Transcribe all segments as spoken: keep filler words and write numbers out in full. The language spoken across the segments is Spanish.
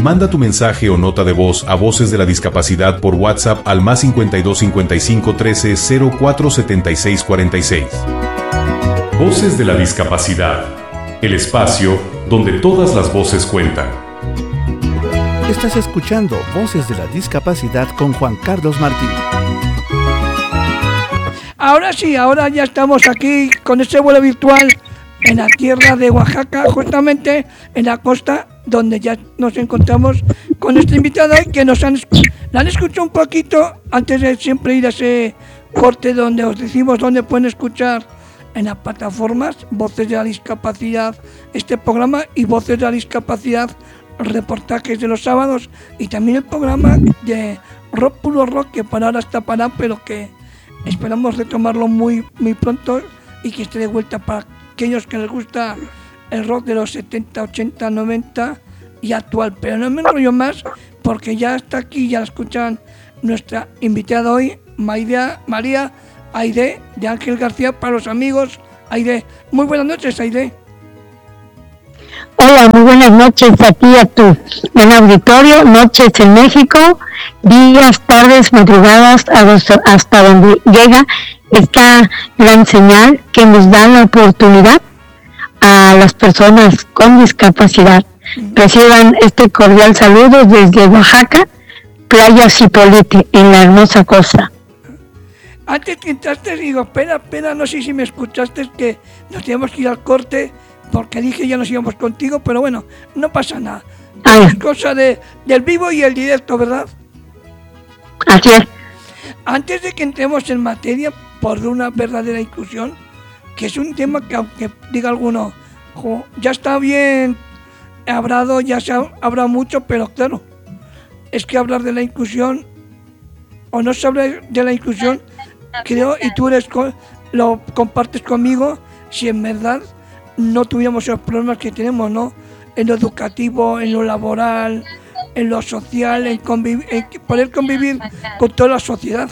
Manda tu mensaje o nota de voz a Voces de la Discapacidad por WhatsApp al más cincuenta y dos cincuenta y cinco trece cero cuatro setenta y seis cuarenta y seis. Voces de la Discapacidad, el espacio donde todas las voces cuentan. Estás escuchando Voces de la Discapacidad con Juan Carlos Martín. Ahora sí, ahora ya estamos aquí con este vuelo virtual en la tierra de Oaxaca, justamente en la costa, donde ya nos encontramos con este invitado que nos han, la han escuchado un poquito antes de siempre ir a ese corte donde os decimos dónde pueden escuchar en las plataformas Voces de la Discapacidad, este programa, y Voces de la Discapacidad, reportajes de los sábados, y también el programa de Rock Puro Rock, que para ahora está parado, pero que esperamos retomarlo muy, muy pronto y que esté de vuelta para aquellos que les gusta el rock de los setenta, ochenta, noventa y actual. Pero no me enrollo más porque ya está aquí, ya la escuchan nuestra invitada hoy, María, María Aide de Ángel García, para los amigos. Aide, muy buenas noches, Aide. Hola, muy buenas noches a ti y a tu buen auditorio. Noches en México, días, tardes, madrugadas, hasta donde llega esta gran señal que nos da la oportunidad a las personas con discapacidad. Reciban este cordial saludo desde Oaxaca, Playa Zipolite, en la hermosa costa. Antes que entraste, digo, espera, espera, no sé si me escuchaste, que nos teníamos que ir al corte, porque dije ya nos íbamos contigo, pero bueno, no pasa nada. Ah, es cosa de, del vivo y el directo, ¿verdad? Así es. Antes de que entremos en materia por una verdadera inclusión, que es un tema que, aunque diga alguno, jo, ya está bien hablado, ya se ha hablado mucho, pero claro, es que hablar de la inclusión, o no se habla de la inclusión, creo, y tú eres lo compartes conmigo, si en verdad no tuviéramos esos problemas que tenemos, ¿no? En lo educativo, en lo laboral, en lo social, en, conviv- en poder convivir con toda la sociedad.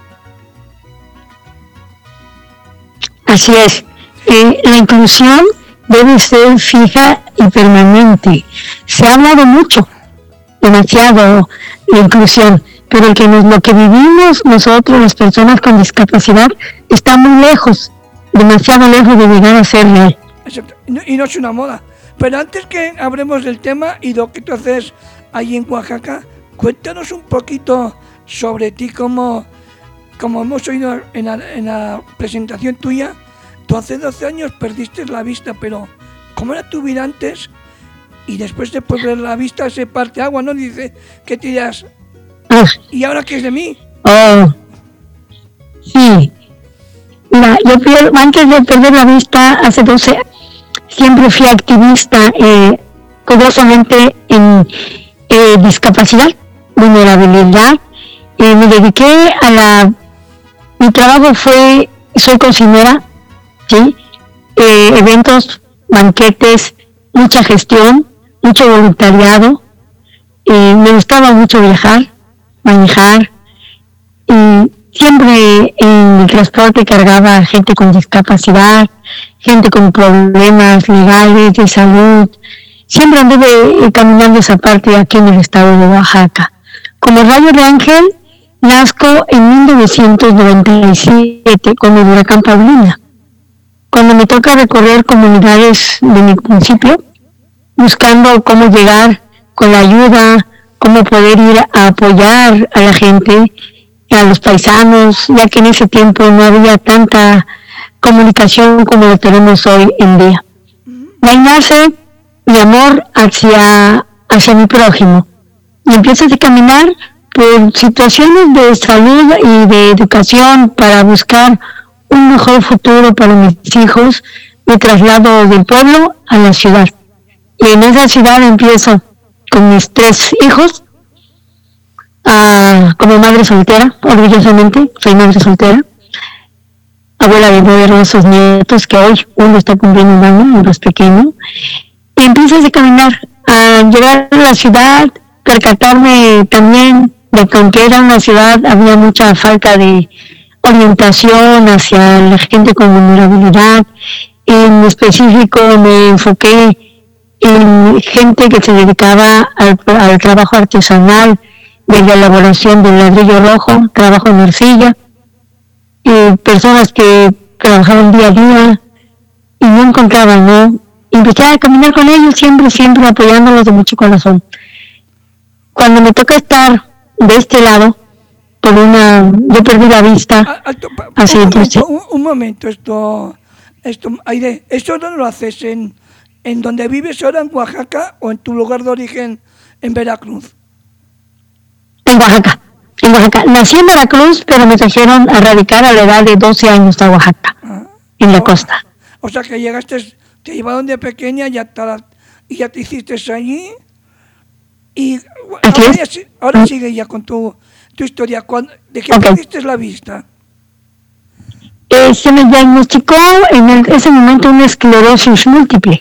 Así es. Eh, la inclusión debe ser fija y permanente. Se ha hablado mucho, demasiado, la inclusión, pero que nos, lo que vivimos nosotros, las personas con discapacidad, está muy lejos, demasiado lejos de llegar a ser real. Exacto. Y no es una moda. Pero antes que hablemos del tema y lo que tú haces ahí en Oaxaca, cuéntanos un poquito sobre ti, como, como hemos oído en la, en la presentación tuya. Tú hace doce años perdiste la vista, pero ¿cómo era tu vida antes? Y después de perder la vista se parte agua, ¿no? Dice, ¿qué te dirás? Ah. ¿Y ahora qué es de mí? Oh, sí. Mira, yo pier- antes de perder la vista, hace doce años, siempre fui activista, eh, curiosamente en eh, discapacidad, vulnerabilidad. Eh, me dediqué a la... Mi trabajo fue, soy cocinera, ¿sí? Eh, eventos, banquetes, mucha gestión, mucho voluntariado. Eh, me gustaba mucho viajar, manejar, y siempre en el transporte cargaba gente con discapacidad, gente con problemas legales, de salud. Siempre anduve eh, caminando esa parte aquí en el estado de Oaxaca. Como Rayo de Ángel, nazco en mil novecientos noventa y siete con el huracán Paulina. Cuando me toca recorrer comunidades de mi municipio, buscando cómo llegar con la ayuda, cómo poder ir a apoyar a la gente, a los paisanos, ya que en ese tiempo no había tanta comunicación como lo tenemos hoy en día. De ahí nace mi amor hacia, hacia mi prójimo. Y empiezo a caminar por situaciones de salud y de educación para buscar un mejor futuro para mis hijos. Me traslado del pueblo a la ciudad. Y en esa ciudad empiezo con mis tres hijos, uh, como madre soltera, orgullosamente, soy madre soltera, abuela de nueve hermosos nietos, que hoy uno está cumpliendo un año, uno es pequeño, y empiezo a caminar, a llegar a la ciudad, percatarme también de que aunque era una ciudad, había mucha falta de orientación hacia la gente con vulnerabilidad. En específico me enfoqué y gente que se dedicaba al, al trabajo artesanal, de la elaboración del ladrillo rojo, trabajo en arcilla, y personas que trabajaban día a día y no encontraban, ¿no? Y empecé a caminar con ellos, siempre, siempre apoyándolos de mucho corazón. Cuando me toca estar de este lado, por una, yo perdí la vista. Alto, pa, así un, entonces, momento, un, un momento, esto, esto, Aide, ¿esto dónde lo haces? ¿En, en donde vives ahora, en Oaxaca, o en tu lugar de origen, en Veracruz? En Oaxaca, en Oaxaca. Nací en Veracruz, pero me trajeron a radicar a la edad de doce años a Oaxaca, ah, en la oh, costa. O sea que llegaste, te llevaron de pequeña ya te la, y ya te hiciste allí. Y ahora, ya, ahora ¿Mm? sigue ya con tu, tu historia. ¿De qué okay. perdiste la vista? Eh, se me diagnosticó en el, ese momento una esclerosis múltiple.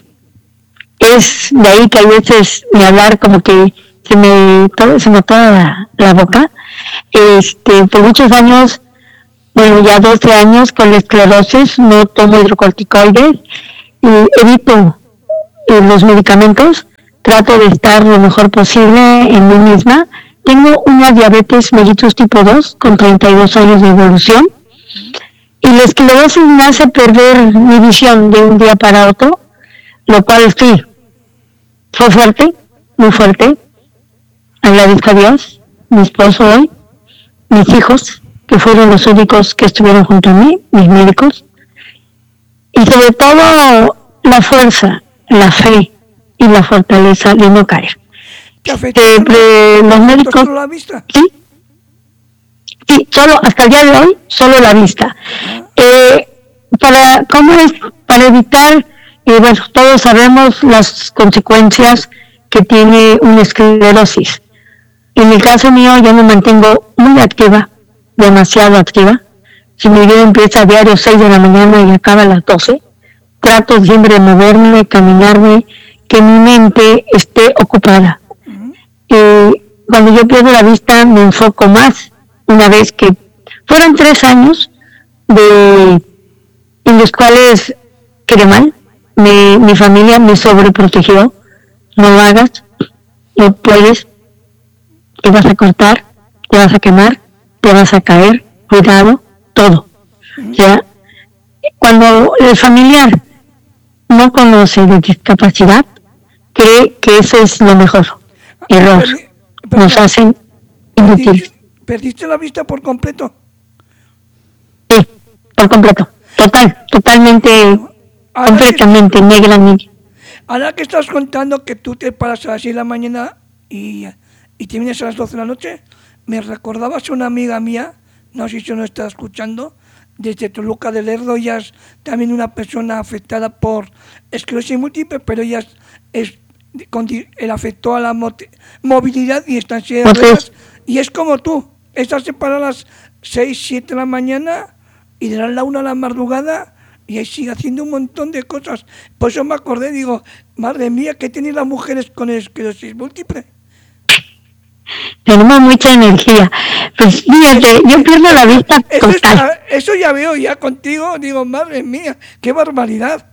Es de ahí que a veces de hablar como que se me todo, se me toda la, la boca. Este, por muchos años, bueno, ya doce años con la esclerosis, no tomo hidrocorticoides y evito eh, los medicamentos. Trato de estar lo mejor posible en mí misma. Tengo una diabetes mellitus tipo dos con treinta y dos años de evolución. Y la esclerosis me hace perder mi visión de un día para otro, lo cual sí, fue fuerte, muy fuerte. Agradezco a Dios, mi esposo hoy, mis hijos, que fueron los únicos que estuvieron junto a mí, mis médicos. Y sobre todo la fuerza, la fe y la fortaleza de no caer. ¿Te afectó eh, los médicos solo la vista? Sí, sí, solo hasta el día de hoy, solo la vista. Ah. Eh, para, ¿cómo es? Para evitar, eh, bueno, todos sabemos las consecuencias que tiene una esclerosis. En el caso mío, yo me mantengo muy activa, demasiado activa. Si mi vida empieza a diario seis de la mañana y acaba a las doce, trato siempre de moverme, caminarme, que mi mente esté ocupada. Uh-huh. Eh, cuando yo pierdo la vista me enfoco más, una vez que fueron tres años de, en los cuales quedé mal, me, mi familia me sobreprotegió, no lo hagas, no puedes, te vas a cortar, te vas a quemar, te vas a caer, cuidado, todo. Uh-huh. O sea, cuando el familiar no conoce de discapacidad, cree que eso es lo mejor. Error. Perdi, perdi, Nos hacen inútiles. ¿Perdiste la vista por completo? Sí, por completo. Total, totalmente, ahora completamente, que, negra, negra. Ahora que estás contando que tú te paras a las seis de la mañana y, y te vienes a las doce de la noche, me recordabas a una amiga mía, no sé si no estás escuchando, desde Toluca de Lerdo. Ella es también una persona afectada por esclerosis múltiple, pero ella es, es con, él afectó a la mot- movilidad y está en silla de ruedas, y es como tú, estás separada a las seis, siete de la mañana y de la una a la madrugada y ahí sigue haciendo un montón de cosas. Por eso me acordé, digo, madre mía, ¿qué tienen las mujeres con esclerosis múltiple? Tenemos mucha energía. Pues fíjate, yo pierdo la vista eso, total. Está, eso ya veo ya contigo, digo, madre mía, qué barbaridad.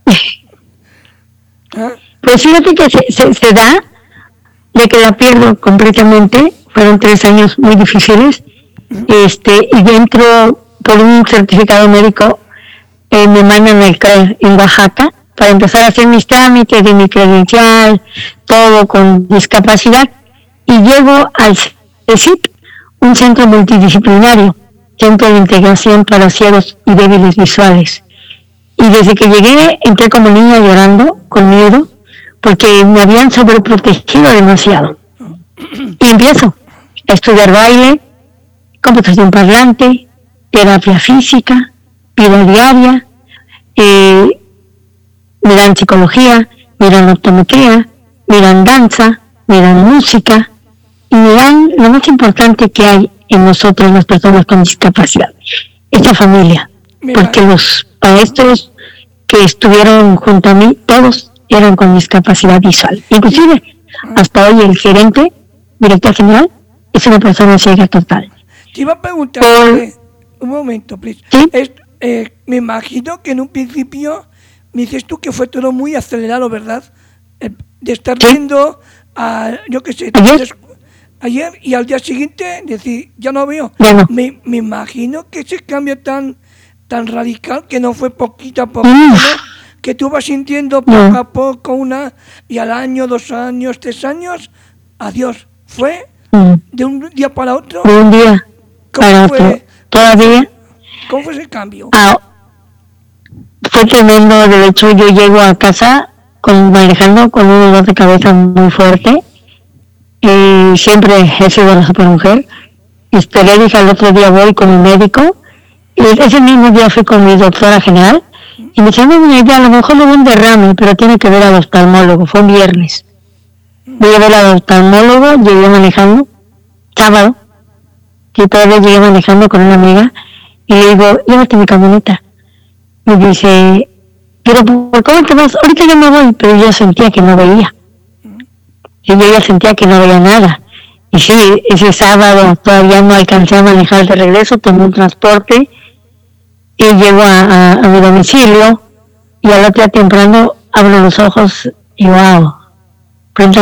¿Ah? Pues fíjate que se, se, se da de que la pierdo completamente. Fueron tres años muy difíciles. Uh-huh. Este, y dentro, por un certificado médico, eh, me mandan al C R E en Oaxaca para empezar a hacer mis trámites de mi credencial, todo con discapacidad. Y llego al C E C I P, un centro multidisciplinario, Centro de Integración para Ciegos y Débiles Visuales. Y desde que llegué, entré como niña llorando, con miedo, porque me habían sobreprotegido demasiado. Y empiezo a estudiar baile, computación parlante, terapia física, vida diaria, eh, me dan psicología, me dan optometría, me dan danza, me dan música, y me dan lo más importante que hay en nosotros, las personas con discapacidad, esta familia. Mira. Porque los maestros que estuvieron junto a mí, todos eran con discapacidad visual. Inclusive, hasta hoy el gerente, director general, es una persona ciega total. Te iba a preguntar, Por... eh, un momento, please. ¿Sí? Es, eh, me imagino que en un principio, me dices tú que fue todo muy acelerado, ¿verdad? Eh, de estar ¿Sí? viendo, a, yo qué sé, ¿Ayer? ayer y al día siguiente decir, ya no veo. Ya no. Me, me imagino que ese cambio tan, tan radical, que no fue poquito a poco, Mm. ¿no? Que tú vas sintiendo poco No. a poco, una, y al año, dos años, tres años, adiós. Fue Mm. de un día para otro. De un día ¿Cómo para fue? otro. Todavía ¿Cómo fue ese cambio? ah, fue tremendo. De hecho, yo llego a casa con, manejando con un dolor de cabeza muy fuerte. Y siempre he sido la supermujer. Esperé, dije, al otro día voy con mi médico. Y ese mismo día fui con mi doctora general. Y me dice, no, mira, ya a lo mejor le dio un derrame, pero tiene que ver al oftalmólogo. Fue un viernes. Voy a ver al oftalmólogo, llegué manejando, sábado. Y todavía llegué manejando con una amiga. Y le digo, llévate mi camioneta. Me dice, pero ¿por cómo te vas? Ahorita ya me voy, pero yo sentía que no veía. Y yo ya sentía que no veía nada. Y sí, ese sábado todavía no alcancé a manejar de regreso, tomé un transporte y llego a, a, a mi domicilio y al otro día temprano abro los ojos y wow, frente